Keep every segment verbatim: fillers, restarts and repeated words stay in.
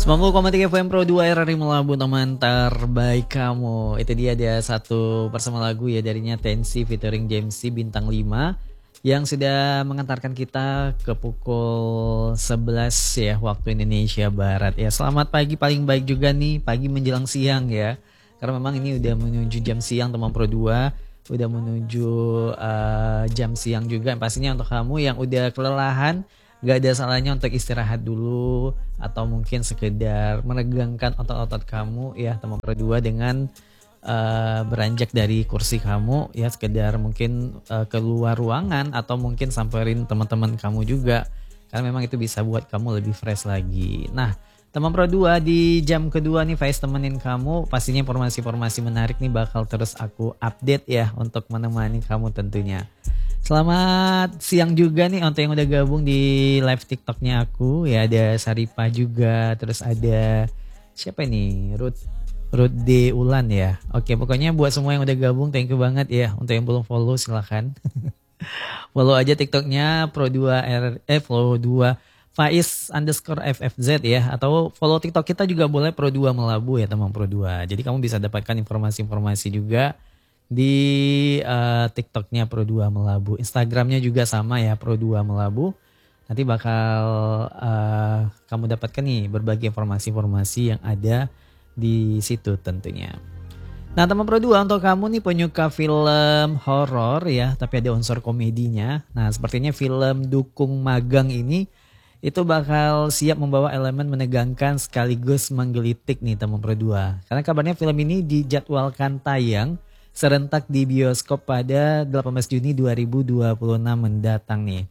sembilan puluh koma tiga F M Pro dua R R I Melabu, teman terbaik kamu. Itu dia, ada satu bersama lagu ya darinya Tensi featuring James C Bintang lima yang sudah mengantarkan kita ke pukul sebelas ya waktu Indonesia Barat ya. Selamat pagi paling baik juga nih, pagi menjelang siang ya. Karena memang ini udah menuju jam siang teman Pro dua, udah menuju uh, jam siang juga. Pastinya untuk kamu yang udah kelelahan, gak ada salahnya untuk istirahat dulu atau mungkin sekedar meregangkan otot-otot kamu ya teman Pro dua dengan uh, beranjak dari kursi kamu ya, sekedar mungkin uh, keluar ruangan atau mungkin samperin teman-teman kamu juga, karena memang itu bisa buat kamu lebih fresh lagi. Nah teman Pro dua, di jam kedua nih Faiz temenin kamu, pastinya informasi-informasi menarik nih bakal terus aku update ya untuk menemani kamu tentunya. Selamat siang juga nih untuk yang udah gabung di live TikToknya aku ya. Ada Saripah juga, terus ada siapa nih, Ruth Ruth D Ulan ya. Oke, pokoknya buat semua yang udah gabung thank you banget ya. Untuk yang belum follow silahkan follow aja TikToknya Pro dua R eh Pro dua Faiz underscore F F Z ya. Atau follow TikTok kita juga boleh Pro dua Melabu ya teman Pro dua. Jadi kamu bisa dapatkan informasi-informasi juga di uh, TikToknya Pro dua Melabu. Instagramnya juga sama ya, Pro dua Melabu. Nanti bakal uh, kamu dapatkan nih berbagai informasi-informasi yang ada di situ tentunya. Nah teman Pro dua, untuk kamu nih penyuka film horor ya, tapi ada unsur komedinya. Nah sepertinya film Dukung Magang ini itu bakal siap membawa elemen menegangkan sekaligus menggelitik nih teman Pro dua. Karena kabarnya film ini dijadwalkan tayang serentak di bioskop pada delapan belas Juni dua ribu dua puluh enam mendatang nih.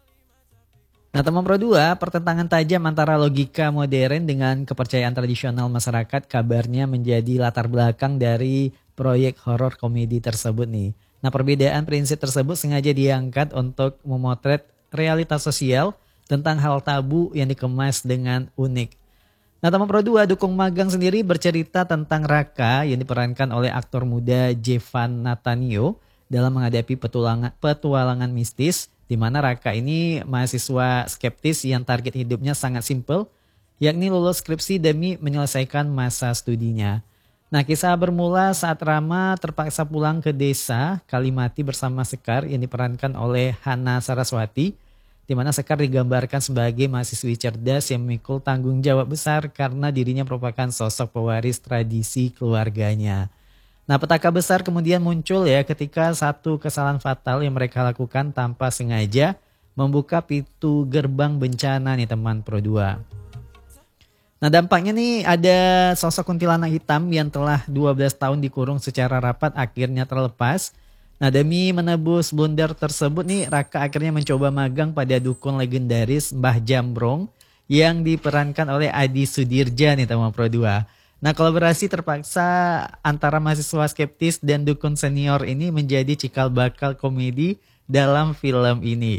Nah teman Pro dua, pertentangan tajam antara logika modern dengan kepercayaan tradisional masyarakat kabarnya menjadi latar belakang dari proyek horor komedi tersebut nih. Nah perbedaan prinsip tersebut sengaja diangkat untuk memotret realitas sosial tentang hal tabu yang dikemas dengan unik. Nah teman Pro dua, Dukung Magang sendiri bercerita tentang Raka yang diperankan oleh aktor muda Jevan Natanio dalam menghadapi petualangan, petualangan mistis, di mana Raka ini mahasiswa skeptis yang target hidupnya sangat simpel, yakni lulus skripsi demi menyelesaikan masa studinya. Nah kisah bermula saat Rama terpaksa pulang ke desa Kalimati bersama Sekar yang diperankan oleh Hana Saraswati, di mana Sekar digambarkan sebagai mahasiswi cerdas yang memikul tanggung jawab besar karena dirinya merupakan sosok pewaris tradisi keluarganya. Nah petaka besar kemudian muncul ya ketika satu kesalahan fatal yang mereka lakukan tanpa sengaja membuka pintu gerbang bencana nih teman Pro dua. Nah dampaknya nih ada sosok kuntilanak hitam yang telah dua belas tahun dikurung secara rapat akhirnya terlepas. Nah demi menebus blunder tersebut nih Raka akhirnya mencoba magang pada dukun legendaris Mbah Jambrong yang diperankan oleh Adi Sudirja nih teman Pro dua. Nah kolaborasi terpaksa antara mahasiswa skeptis dan dukun senior ini menjadi cikal bakal komedi dalam film ini.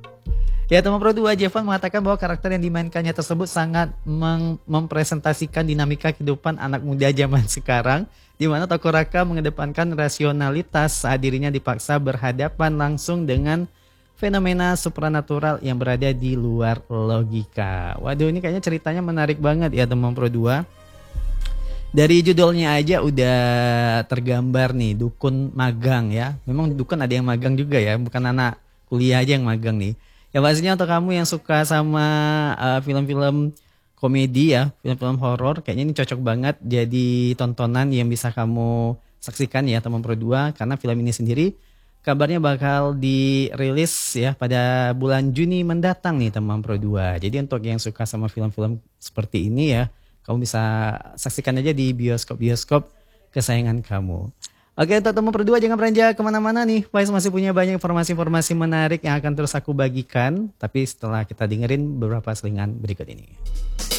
Ya teman Pro dua, Jevan mengatakan bahwa karakter yang dimainkannya tersebut sangat mem- mempresentasikan dinamika kehidupan anak muda zaman sekarang, di mana tokoh Raka mengedepankan rasionalitas saat dirinya dipaksa berhadapan langsung dengan fenomena supranatural yang berada di luar logika. Waduh, ini kayaknya ceritanya menarik banget ya teman Pro dua. Dari judulnya aja udah tergambar nih, dukun magang ya. Memang dukun ada yang magang juga ya, bukan anak kuliah aja yang magang nih. Ya pastinya untuk kamu yang suka sama uh, film-film komedi ya, film-film horor, kayaknya ini cocok banget jadi tontonan yang bisa kamu saksikan ya teman Pro dua, karena film ini sendiri kabarnya bakal dirilis ya pada bulan Juni mendatang nih teman Pro dua. Jadi untuk yang suka sama film-film seperti ini ya, kamu bisa saksikan aja di bioskop-bioskop kesayangan kamu. Oke, untuk teman Pro dua jangan beranjak kemana-mana nih. Faiz masih punya banyak informasi-informasi menarik yang akan terus aku bagikan. Tapi setelah kita dengerin beberapa selingan berikut ini.